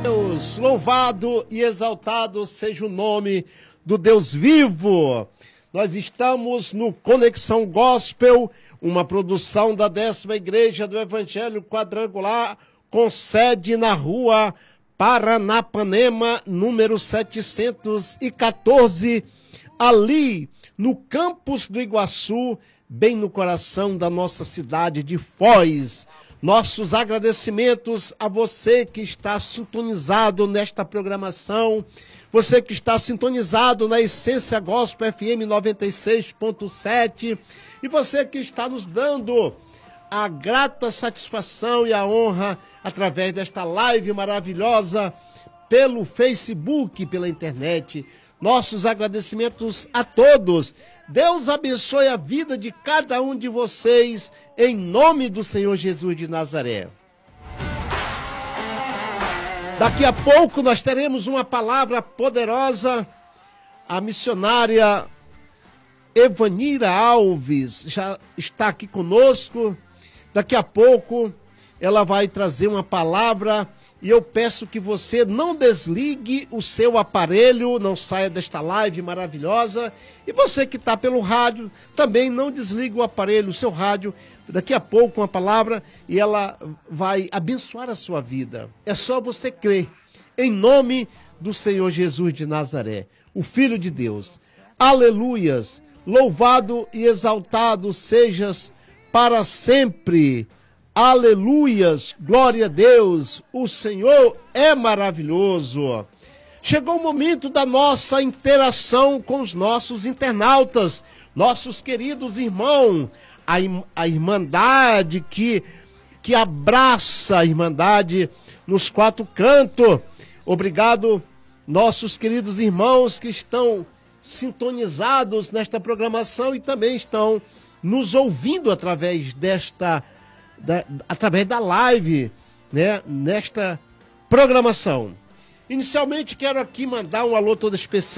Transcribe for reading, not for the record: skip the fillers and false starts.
Deus, louvado e exaltado seja o nome do Deus vivo. Nós estamos no Conexão Gospel, uma produção da 10ª Igreja do Evangelho Quadrangular, com sede na rua Paranapanema, número 714, ali no campus do Iguaçu, bem no coração da nossa cidade de Foz. Nossos agradecimentos a você que está sintonizado nesta programação, você que está sintonizado na Essência Gospel FM 96.7 e você que está nos dando a grata satisfação e a honra através desta live maravilhosa pelo Facebook, pela internet. Nossos agradecimentos a todos. Deus abençoe a vida de cada um de vocês, em nome do Senhor Jesus de Nazaré. Daqui a pouco nós teremos uma palavra poderosa. A missionária Evanira Alves já está aqui conosco. Daqui a pouco ela vai trazer uma palavra e eu peço que você não desligue o seu aparelho, não saia desta live maravilhosa. E você que está pelo rádio, também não desligue o aparelho, o seu rádio. Daqui a pouco uma palavra e ela vai abençoar a sua vida. É só você crer em nome do Senhor Jesus de Nazaré, o Filho de Deus. Aleluias! Louvado e exaltado sejas para sempre. Aleluias, glória a Deus, o Senhor é maravilhoso. Chegou o momento da nossa interação com os nossos internautas, nossos queridos irmãos, a Irmandade que abraça a Irmandade nos quatro cantos. Obrigado, nossos queridos irmãos que estão sintonizados nesta programação e também estão nos ouvindo através através da live, né, nesta programação. Inicialmente quero aqui mandar um alô todo especial